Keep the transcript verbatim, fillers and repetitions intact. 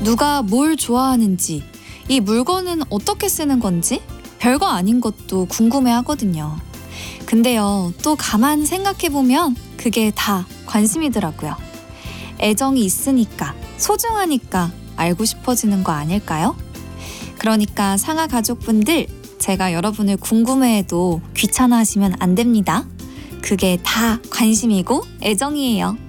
누가 뭘 좋아하는지, 이 물건은 어떻게 쓰는 건지 별거 아닌 것도 궁금해 하거든요. 근데요, 또 가만 생각해보면 그게 다 관심이더라고요. 애정이 있으니까, 소중하니까 알고 싶어지는 거 아닐까요? 그러니까 상아 가족분들, 제가 여러분을 궁금해해도 귀찮아하시면 안 됩니다. 그게 다 관심이고 애정이에요.